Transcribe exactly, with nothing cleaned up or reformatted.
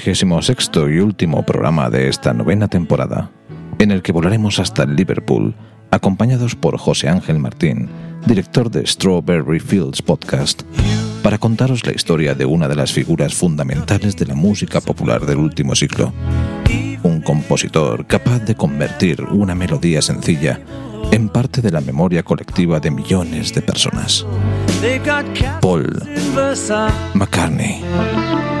vigésimo sexto y último programa de esta novena temporada, en el que volaremos hasta Liverpool, acompañados por José Ángel Martín, director de Strawberry Fields Podcast, para contaros la historia de una de las figuras fundamentales de la música popular del último siglo. Un compositor capaz de convertir una melodía sencilla en parte de la memoria colectiva de millones de personas. Paul McCartney.